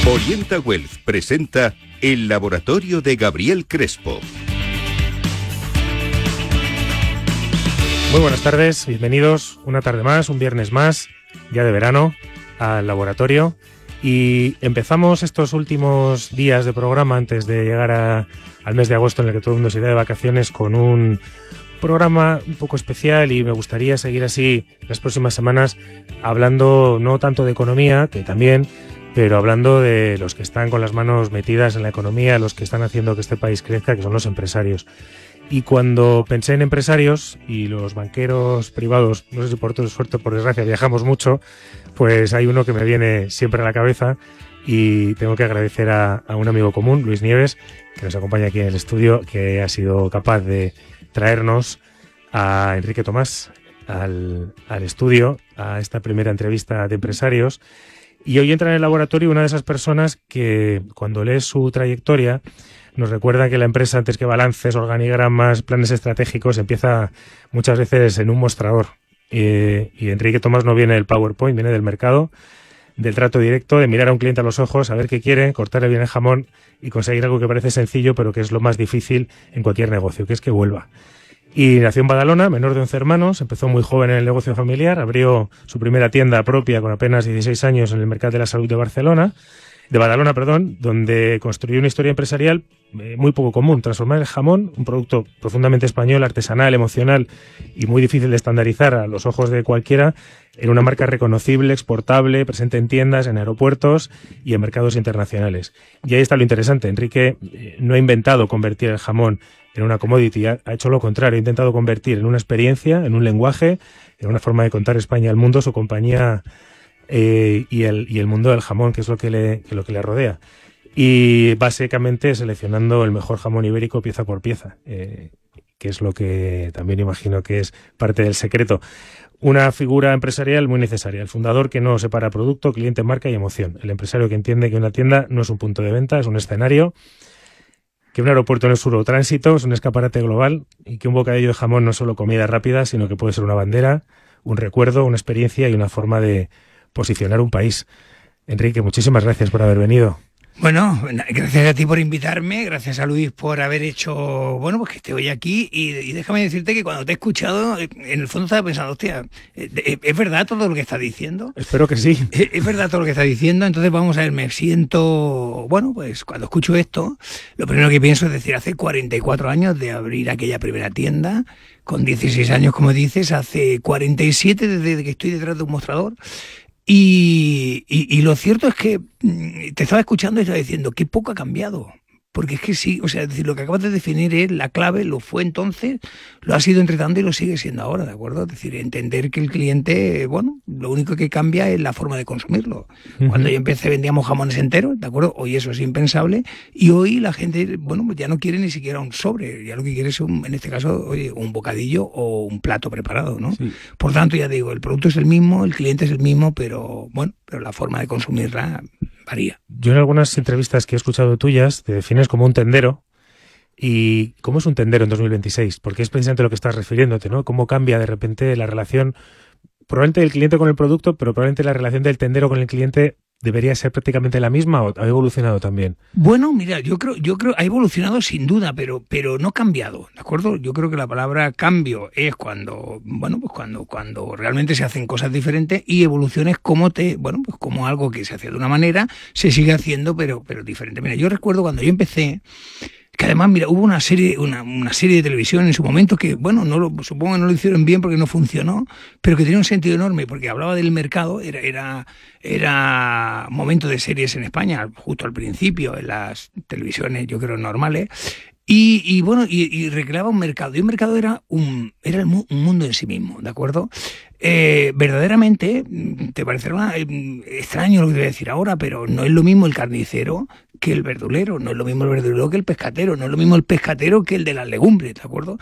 Orienta Wealth presenta El Laboratorio de Gabriel Crespo. Muy buenas tardes, bienvenidos una tarde más, un viernes más, ya de verano, al laboratorio. Y empezamos estos últimos días de programa antes de llegar al mes de agosto, en el que todo el mundo se irá de vacaciones, con un programa un poco especial, y me gustaría seguir así las próximas semanas hablando no tanto de economía, que también, pero hablando de los que están con las manos metidas en la economía, los que están haciendo que este país crezca, que son los empresarios. Y cuando pensé en empresarios y los banqueros privados, no sé si por todo suerte o por desgracia viajamos mucho, pues hay uno que me viene siempre a la cabeza, y tengo que agradecer a un amigo común, Luis Nieves, que nos acompaña aquí en el estudio, que ha sido capaz de traernos a Enrique Tomás al estudio, a esta primera entrevista de empresarios. Y hoy entra en el laboratorio una de esas personas que, cuando lees su trayectoria, nos recuerda que la empresa, antes que balances, organigramas, planes estratégicos, empieza muchas veces en un mostrador. Y Enrique Tomás no viene del PowerPoint, viene del mercado, del trato directo, de mirar a un cliente a los ojos, saber qué quiere, cortarle bien el jamón y conseguir algo que parece sencillo, pero que es lo más difícil en cualquier negocio, que es que vuelva. Y nació en Badalona, menor de 11 hermanos, empezó muy joven en el negocio familiar, abrió su primera tienda propia con apenas 16 años en el Mercat de la Salud de Badalona, donde construyó una historia empresarial muy poco común: transformar el jamón, un producto profundamente español, artesanal, emocional y muy difícil de estandarizar a los ojos de cualquiera, en una marca reconocible, exportable, presente en tiendas, en aeropuertos y en mercados internacionales. Y ahí está lo interesante: Enrique no ha inventado convertir el jamón en una commodity, ha hecho lo contrario, ha intentado convertir en una experiencia, en un lenguaje, en una forma de contar España al mundo, su compañía y el mundo del jamón, que es lo que le rodea. Y básicamente seleccionando el mejor jamón ibérico pieza por pieza, que es lo que también imagino que es parte del secreto. Una figura empresarial muy necesaria, el fundador que no separa producto, cliente, marca y emoción. El empresario que entiende que una tienda no es un punto de venta, es un escenario, que un aeropuerto no es solo tránsito, es un escaparate global, y que un bocadillo de jamón no es solo comida rápida, sino que puede ser una bandera, un recuerdo, una experiencia y una forma de posicionar un país. Enrique, muchísimas gracias por haber venido. Bueno, gracias a ti por invitarme, gracias a Luis por haber hecho, bueno, pues que esté hoy aquí, y déjame decirte que cuando te he escuchado, en el fondo estaba pensando, hostia, ¿es verdad todo lo que está diciendo? Espero que sí. ¿Es verdad todo lo que está diciendo? Entonces vamos a ver, me siento, bueno, pues cuando escucho esto, lo primero que pienso es decir, hace 44 años de abrir aquella primera tienda, con 16 años, como dices, hace 47 desde que estoy detrás de un mostrador. Y lo cierto es que te estaba escuchando y estaba diciendo qué poco ha cambiado. Porque es que sí, o sea, es decir, lo que acabas de definir es la clave, lo fue entonces, lo ha sido entre tanto y lo sigue siendo ahora, ¿de acuerdo? Es decir, entender que el cliente, bueno, lo único que cambia es la forma de consumirlo. Uh-huh. Cuando yo empecé vendíamos jamones enteros, ¿de acuerdo? Hoy eso es impensable, y hoy la gente, bueno, pues ya no quiere ni siquiera un sobre, ya lo que quiere es, en este caso, oye, un bocadillo o un plato preparado, ¿no? Sí. Por tanto, ya digo, el producto es el mismo, el cliente es el mismo, pero bueno, pero la forma de consumirla varía. Yo en algunas entrevistas que he escuchado tuyas te defines como un tendero. ¿Y cómo es un tendero en 2026? Porque es precisamente lo que estás refiriéndote, ¿no? Cómo cambia de repente la relación, probablemente del cliente con el producto, pero probablemente la relación del tendero con el cliente debería ser prácticamente la misma, ¿o ha evolucionado también? Bueno, mira, yo creo ha evolucionado sin duda, pero no ha cambiado, ¿de acuerdo? Yo creo que la palabra cambio es cuando, bueno, pues cuando realmente se hacen cosas diferentes, y evolución es como como algo que se hace de una manera se sigue haciendo, pero diferente. Mira, yo recuerdo cuando yo empecé, que además, mira, hubo una serie de televisión en su momento que, bueno, supongo que no lo hicieron bien porque no funcionó, pero que tenía un sentido enorme, porque hablaba del mercado, era momento de series en España, justo al principio, en las televisiones, yo creo, normales, y recreaba un mercado, y un mercado era un mundo en sí mismo, ¿de acuerdo? Verdaderamente, te parecerá extraño lo que te voy a decir ahora, pero no es lo mismo el carnicero que el verdulero, no es lo mismo el verdulero que el pescatero, no es lo mismo el pescatero que el de las legumbres, ¿de acuerdo?